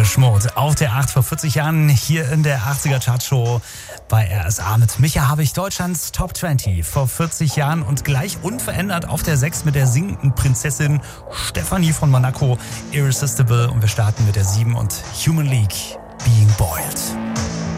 Depeche Mode auf der 8 vor 40 Jahren hier in der 80er Chartshow bei RSA mit Micha Habicht, Deutschlands Top 20 vor 40 Jahren und gleich unverändert auf der 6 mit der singenden Prinzessin Stefanie von Monaco, Irresistible, und wir starten mit der 7 und Human League, Being Boiled.